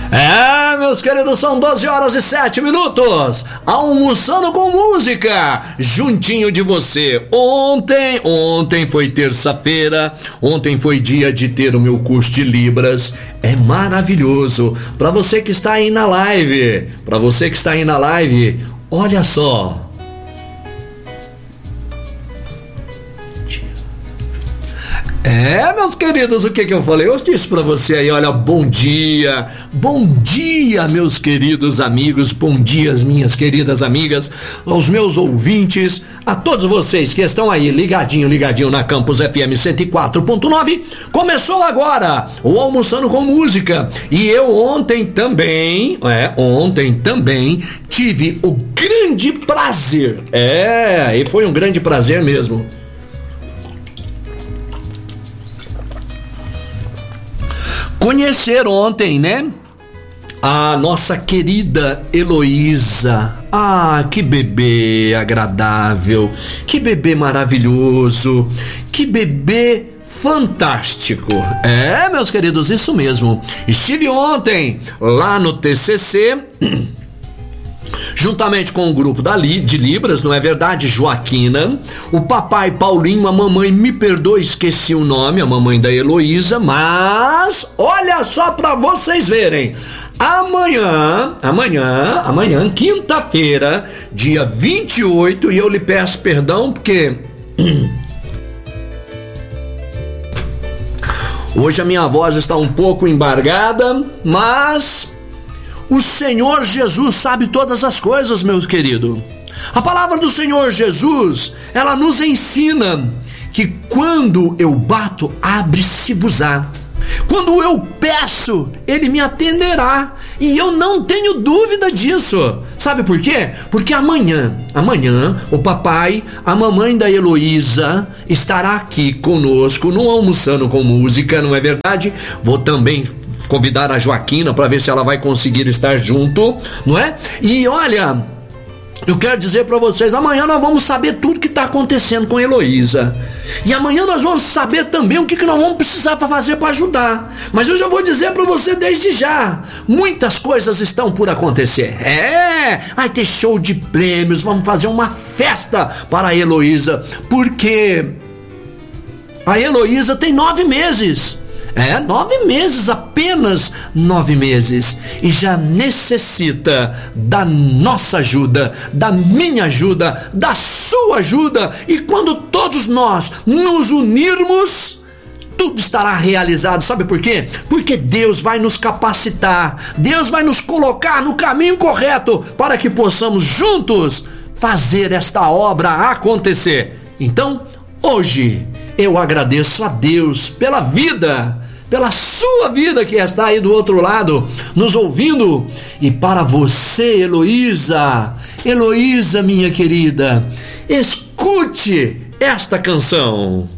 Meus queridos, são 12h07, almoçando com música, juntinho de você. Ontem foi terça-feira, ontem foi dia de ter o meu curso de Libras. É maravilhoso. Para você que está aí na live, olha só. Meus queridos, o que eu falei? Eu disse pra você aí, olha, bom dia, meus queridos amigos, bom dia, minhas queridas amigas, aos meus ouvintes, a todos vocês que estão aí ligadinho na Campus FM 104.9, começou agora o Almoçando com Música, e eu ontem também tive o grande prazer, e foi um grande prazer mesmo, conhecer ontem, a nossa querida Heloísa. Que bebê agradável, que bebê maravilhoso, que bebê fantástico. Meus queridos, isso mesmo. Estive ontem lá no TCC, juntamente com o grupo de Libras, não é verdade, Joaquina, o papai Paulinho, a mamãe, me perdoe, esqueci o nome, a mamãe da Heloísa, mas olha só pra vocês verem, amanhã, quinta-feira, dia 28, e eu lhe peço perdão porque hoje a minha voz está um pouco embargada, mas o Senhor Jesus sabe todas as coisas, meus queridos. A palavra do Senhor Jesus, ela nos ensina que quando eu bato, abre-se-vos-á. Quando eu peço, Ele me atenderá. E eu não tenho dúvida disso. Sabe por quê? Porque amanhã, o papai, a mamãe da Heloísa estará aqui conosco no Almoçando com Música, não é verdade? Vou também convidar a Joaquina para ver se ela vai conseguir estar junto, não é? E olha, eu quero dizer para vocês, amanhã nós vamos saber tudo que está acontecendo com a Heloísa. E amanhã nós vamos saber também o que nós vamos precisar para fazer para ajudar. Mas eu já vou dizer para você desde já, muitas coisas estão por acontecer. Vai ter show de prêmios, vamos fazer uma festa para a Heloísa, porque a Heloísa tem 9 meses. 9 meses, apenas 9 meses, e já necessita da nossa ajuda, da minha ajuda, da sua ajuda, e quando todos nós nos unirmos, tudo estará realizado. Sabe por quê? Porque Deus vai nos capacitar, Deus vai nos colocar no caminho correto, para que possamos juntos fazer esta obra acontecer. Então, hoje, eu agradeço a Deus pela vida, pela sua vida que está aí do outro lado, nos ouvindo. E para você, Heloísa, minha querida, escute esta canção.